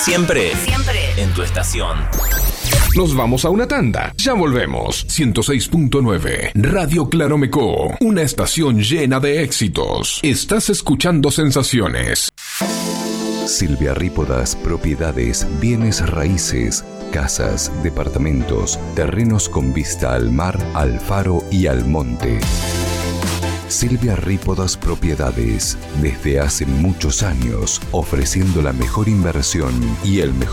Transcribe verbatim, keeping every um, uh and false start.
Siempre, siempre en tu estación. Nos vamos a una tanda. Ya volvemos. ciento seis punto nueve Radio Claromeco. Una estación llena de éxitos. Estás escuchando Sensaciones. Silvia Rípodas Propiedades, Bienes Raíces, casas, departamentos, terrenos con vista al mar, al faro y al monte. Silvia Rípodas Propiedades, desde hace muchos años, ofreciendo la mejor inversión y el mejor